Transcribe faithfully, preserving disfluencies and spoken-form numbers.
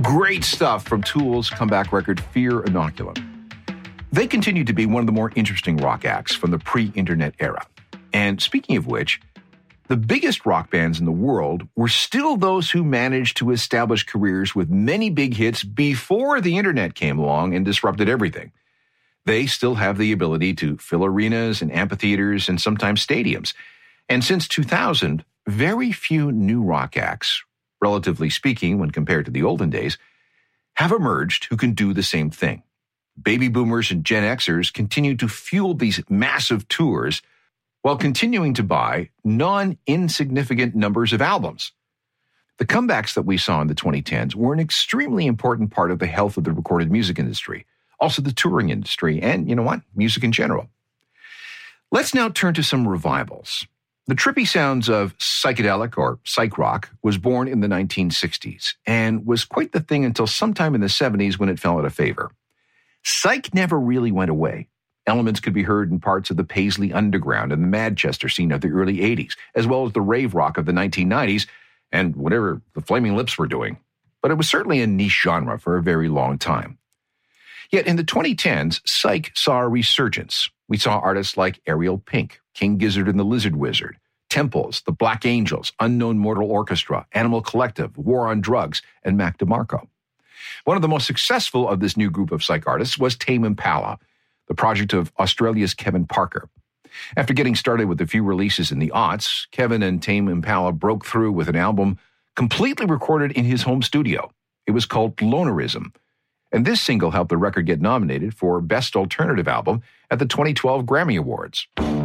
Great stuff from Tool's comeback record, Fear Inoculum. They continue to be one of the more interesting rock acts from the pre-internet era. And speaking of which, the biggest rock bands in the world were still those who managed to establish careers with many big hits before the internet came along and disrupted everything. They still have the ability to fill arenas and amphitheaters and sometimes stadiums. And since two thousand, very few new rock acts, relatively speaking when compared to the olden days, have emerged who can do the same thing. Baby boomers and Gen Xers continue to fuel these massive tours while continuing to buy non-insignificant numbers of albums. The comebacks that we saw in the twenty tens were an extremely important part of the health of the recorded music industry, also the touring industry, and, you know what, music in general. Let's now turn to some revivals. The trippy sounds of psychedelic or psych rock was born in the nineteen sixties and was quite the thing until sometime in the seventies when it fell out of favor. Psych never really went away. Elements could be heard in parts of the Paisley Underground and the Manchester scene of the early eighties, as well as the rave rock of the nineteen nineties and whatever the Flaming Lips were doing. But it was certainly a niche genre for a very long time. Yet in the twenty tens, psych saw a resurgence. We saw artists like Ariel Pink, King Gizzard and the Lizard Wizard, Temples, the Black Angels, Unknown Mortal Orchestra, Animal Collective, War on Drugs, and Mac DeMarco. One of the most successful of this new group of psych artists was Tame Impala, the project of Australia's Kevin Parker. After getting started with a few releases in the aughts, Kevin and Tame Impala broke through with an album completely recorded in his home studio. It was called Lonerism, and this single helped the record get nominated for Best Alternative Album at the twenty twelve Grammy Awards.